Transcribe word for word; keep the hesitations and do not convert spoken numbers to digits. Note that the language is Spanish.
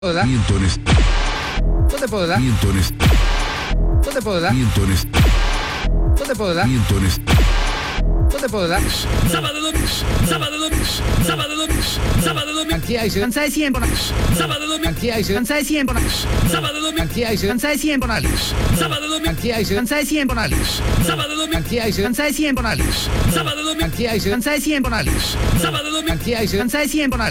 puedo dar? Mientones. ¿Dónde puedo dar? Mientones. ¿Dónde puedo dar? Mientones. ¿Dónde puedo dar? Mientones. ¿Dónde puedo dar? Sábado domingo, sábado domingo, sábado domingo, sábado domingo, Antiaise. Kansai siempre. sábado domingo, Antiaise. Kansai siempre. sábado domingo, Antiaise. Kansai siempre. sábado domingo, Antiaise. Kansai siempre. sábado domingo, Antiaise. Kansai siempre. sábado domingo, Antiaise. Kansai siempre. sábado domingo, Antiaise. Kansai siempre.